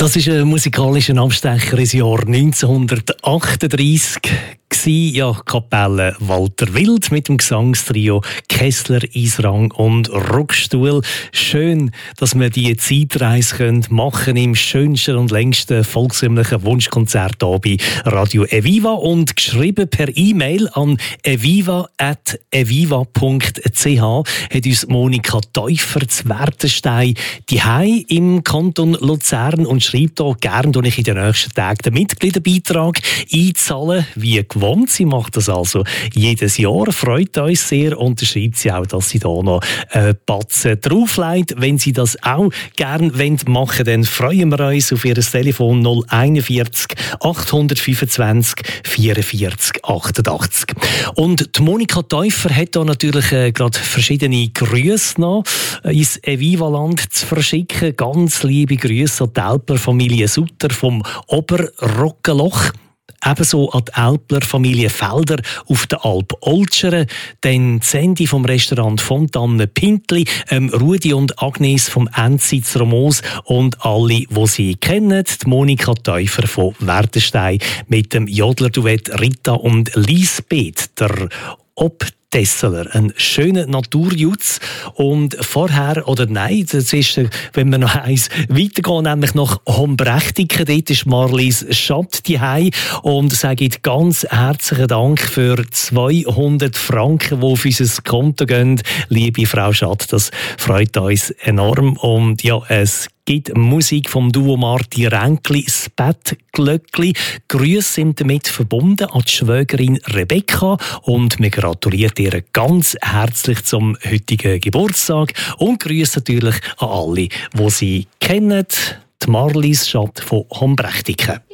Das ist ein musikalischer Abstecher ins Jahr 1938. Ja, Kapelle Walter Wild mit dem Gesangstrio Kessler, Israng und Ruckstuhl. Schön, dass wir diese Zeitreise machen können im schönsten und längsten volkstümlichen Wunschkonzert hier bei Radio Eviva und geschrieben per E-Mail an eviva@eviva.ch hat uns Monika Täufer zu Wertenstein diehei im Kanton Luzern und schreibt hier, gerne tue ich in den nächsten Tagen den Mitgliederbeitrag einzahlen, wie gewohnt. Sie macht das also jedes Jahr, freut uns sehr und schreibt sie auch, dass sie da noch Batzen drauflegt. Wenn Sie das auch gerne machen wollen, dann freuen wir uns auf Ihr Telefon 041 825 44 88. Und die Monika Täufer hat da natürlich gerade verschiedene Grüße noch ins Eviva-Land zu verschicken. Ganz liebe Grüße an die Älpler-Familie Sutter vom Oberrockenloch. Ebenso an die Älpler-Familie Felder auf der Alp Oltscheren, dann Sandy vom Restaurant Fontanne Pintli, Rudi und Agnes vom Enzitz Romos und alle, die sie kennen, die Monika Täufer von Wertenstein mit dem Jodler-Duett Rita und Lisbeth, der Obdesseler, ein schöner Naturjutz. Und vorher, oder nein, das ist, wenn wir noch eins weitergehen, nämlich nach Hombrechtiken, dort ist Marlies Schatt diehei und sage ganz herzlichen Dank für 200 Franken, die auf unser Konto gehen. Liebe Frau Schatt, das freut uns enorm. Und ja, es gibt Musik vom Duo Marti Ränkli, das Bettglöckli. Grüße sind damit verbunden an die Schwägerin Rebecca und wir gratulieren ihr ganz herzlich zum heutigen Geburtstag und Grüße natürlich an alle, die sie kennen. Die Marlies Schatt von Hombrechtiken.